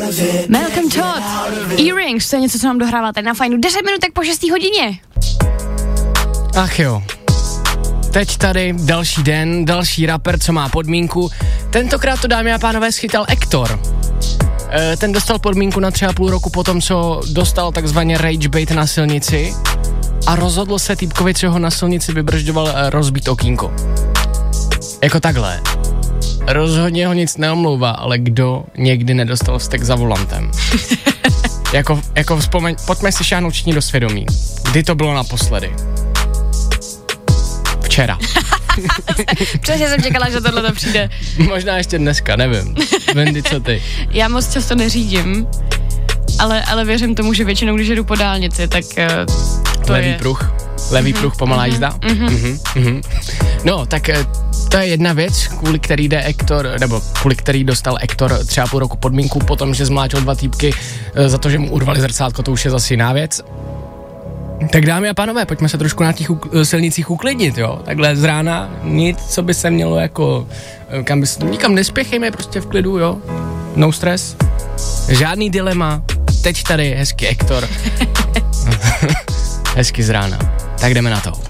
Malcolm Todd, Earrings, to je něco, co nám dohrává tady na Fajnu. 10 minutek po 6 hodině. Ach jo. Teď tady další den, další rapper, co má podmínku. Tentokrát to, dámy a pánové, schytal Ektor. Ten dostal podmínku na 3,5 roku potom, co dostal takzvaně rage bait na silnici a rozhodl se týpkovi, co ho na silnici vybržďoval, rozbít okýnko. Jako takhle. Rozhodně ho nic neomlouvá, ale kdo někdy nedostal vztek za volantem? jako vzpomeň, pojďme si šáhnout všichni do svědomí. Kdy to bylo naposledy? Včera. Přesně jsem čekala, že tohle to přijde. Možná ještě dneska, nevím. Wendy, co ty? Já moc často neřídím, ale věřím tomu, že většinou, když jedu po dálnici, tak to Levý je... pruh. Levý pruh, pomalá jízda. No, tak to je jedna věc, kvůli který jde Ektor, nebo kvůli který dostal Ektor 3,5 roku podmínku, potom, že zmlátil 2 týpky za to, že mu urvali zrcátko, to už je zase jiná věc. Tak dámy a pánové, pojďme se trošku na těch silnicích uklidnit, jo. Takhle z rána nic, co by se mělo jako, nikam nespěchejme, prostě v klidu, jo. No stres, žádný dilema, teď tady hezký Ektor, hezky z rána. Tak jdeme na to.